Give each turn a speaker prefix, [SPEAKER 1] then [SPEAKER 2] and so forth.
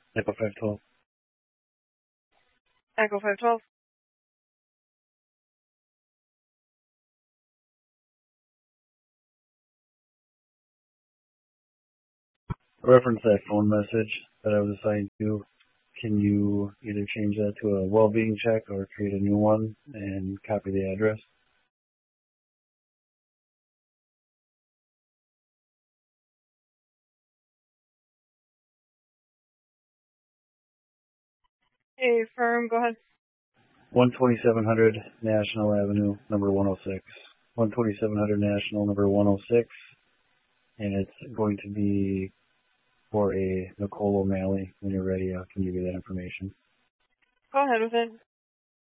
[SPEAKER 1] Echo 512.
[SPEAKER 2] Echo 512.
[SPEAKER 1] Reference that phone message that I was assigned to. Can you either change that to a well-being check or create a new one and copy the address?
[SPEAKER 2] Hey, firm, go ahead.
[SPEAKER 1] 12700 National Avenue, number 106. 12700 National, number 106. And it's going to be for a Nicole O'Malley. When you're ready, I can give you that information.
[SPEAKER 2] Go ahead with it.